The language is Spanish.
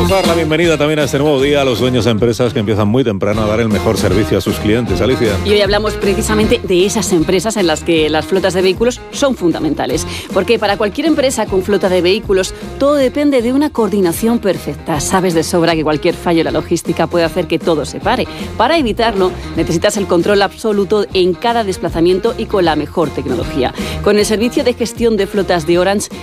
Vamos a dar la bienvenida también a este nuevo día a los dueños de empresas que empiezan muy temprano a dar el mejor servicio a sus clientes. Alicia. Y hoy hablamos precisamente de esas empresas en las que las flotas de vehículos son fundamentales. Porque para cualquier empresa con flota de vehículos, todo depende de una coordinación perfecta. Sabes de sobra que cualquier fallo en la logística puede hacer que todo se pare. Para evitarlo, necesitas el control absoluto en cada desplazamiento y con la mejor tecnología. Con el servicio de gestión de flotas de Orange,